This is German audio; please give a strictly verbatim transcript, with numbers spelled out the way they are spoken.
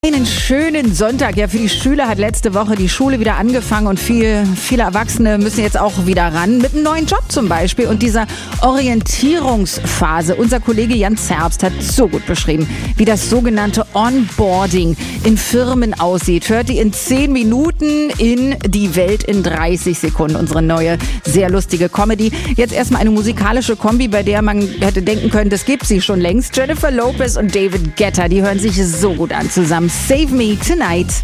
Einen schönen Sonntag. Ja, für die Schüler hat letzte Woche die Schule wieder angefangen und viel, viele Erwachsene müssen jetzt auch wieder ran mit einem neuen Job zum Beispiel und dieser Orientierungsphase. Unser Kollege Jan Zerbst hat so gut beschrieben, wie das sogenannte Onboarding in Firmen aussieht. Hört ihr in zehn Minuten in Die Welt in dreißig Sekunden. Unsere neue, sehr lustige Comedy. Jetzt erstmal eine musikalische Kombi, bei der man hätte denken können, das gibt sie schon längst. Jennifer Lopez und David Guetta, die hören sich so gut an zusammen. Save Me Tonight.